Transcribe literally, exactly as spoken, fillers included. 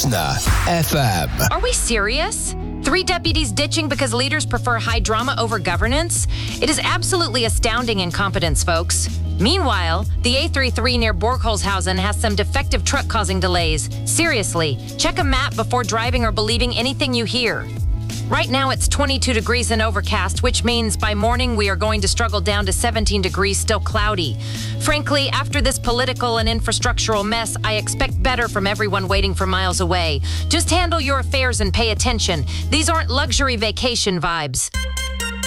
Listener F M. Are we serious? Three deputies ditching because leaders prefer high drama over governance? It is absolutely astounding incompetence, folks. Meanwhile, the A thirty-three near Borgholzhausen has some defective truck causing delays. Seriously, check a map before driving or believing anything you hear. Right now it's twenty-two degrees and overcast, which means by morning we are going to struggle down to seventeen degrees, still cloudy. Frankly, after this political and infrastructural mess, I expect better from everyone waiting for miles away. Just handle your affairs and pay attention. These aren't luxury vacation vibes.